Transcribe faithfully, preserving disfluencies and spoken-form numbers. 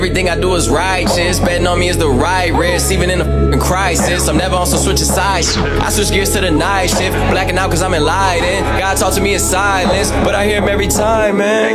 Everything I do is righteous. Betting on me is the right risk. Even in a f***ing crisis, I'm never on some switching sides. I switch gears to the night shift, blacking out cause I'm enlightened. God talk to me in silence, but I hear him every time, man.